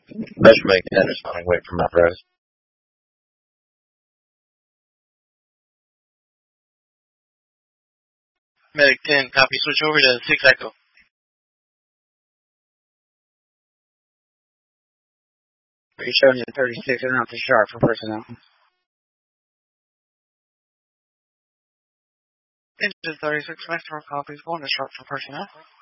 Special Medic 10 responding, wait for my pros. Medic 10, copy, switch over to 6 Echo. Are you showing you 36 and not the sharp for personnel? Engine 36, maximum copies, going to sharp for personnel.